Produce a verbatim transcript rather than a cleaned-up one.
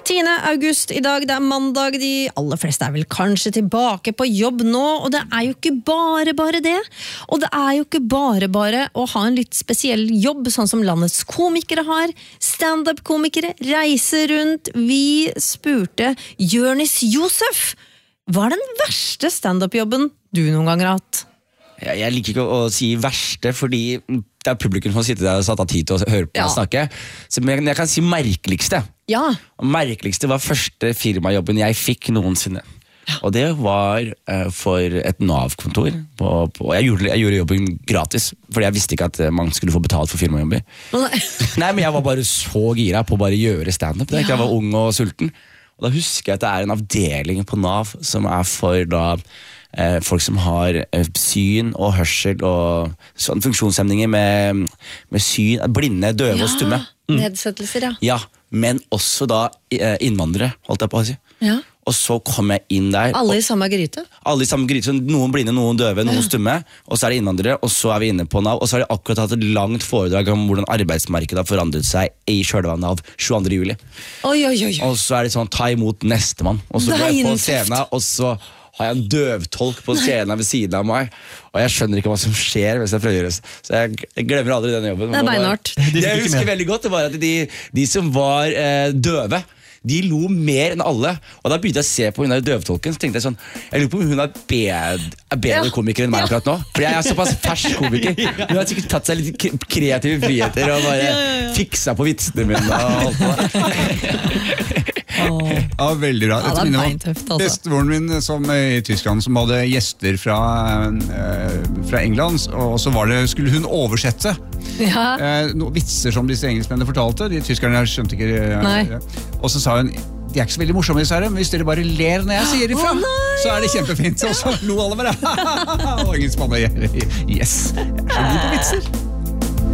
tiende august i dag, det er mandag, de aller fleste er vel kanskje tilbake på jobb nå, og det er jo ikke bare bare det, og det er jo ikke bare bare å ha en litt spesiell jobb, sånn som landets komikere har, stand-up-komikere, reiser rundt. Vi spurte Jonis Josef, hva er den verste stand-up-jobben du noen gang har hatt? Jeg, jeg liker ikke å, å si verste, fordi det er publikum som sitter der og satt av tid til å høre på meg Ja. snakke. Så, men jeg, jeg kan si merkeligste. Ja. Og merkeligste var første firmajobben jeg fikk noensinne. Og det var uh, for et Nav-kontor. På, på, jeg, gjorde, jeg gjorde jobben gratis, fordi jeg visste ikke at man skulle få betalt for firmajobber. Nei. Nei, men jeg var bare så gira på å bare gjøre stand-up. Ja. Jeg var ung og sulten. Og da husker jeg at det er en avdeling på Nav som er for da eh, folk som har eh, syn og hørsel og sånne funksjonshemninger med, med syn, blinde, døve Ja, og stumme. nedsettelser, ja. Ja, men også da eh, innvandrere, holdt jeg på å si. Ja. Og så kom jeg inn der. Alle i samme gryte? Alle i samme gryte, så noen blinde, noen døve, noen stumme, og så er det innvandrere, og så er vi inne på Nav, og så har de akkurat hatt et langt foredrag om hvordan arbeidsmarkedet har forandret seg i kjølvannet av tjueandre juli. Oi, oi, oi. Og så er det sånn, ta imot nestemann. Og så går jeg på scenen, og så har jeg en døvtolk på scenen ved siden av meg, og jeg skjønner ikke hva som skjer hvis jeg prøver å gjøre det. Så jeg, jeg glemmer aldri denne jobben. Det er beinhardt. Det jeg husker veldig godt, det var at de, de som var eh, døve, de lo mer enn alle. Og da begynte jeg å se på hun der døvtolken, så tenkte jeg sånn, jeg lurer på om hun er bedre, er bedre Ja. komiker enn meg akkurat nå. Fordi jeg er såpass fersk komiker. Hun har sikkert tatt seg litt k- kreative friheter og bare fiksa på vitsene mine og alt det. Ja, veldig bra. Ja, det er Dette minner meg om beintøft, altså. Bestemoren min som eh, i Tyskland som hadde gjester fra, eh, fra England, og så var det, skulle hun oversette Ja. eh, noen vitser som disse engelskmennene fortalte. De tyskerne skjønte ikke. eh, Nei. Og så sa hun, de er ikke så veldig morsomme disse her, men hvis dere bare ler når jeg sier ifra, Å, nei! så er det kjempefint. Og så lo alle bare. Og ingen spanne. Yes, jeg er god på vitser.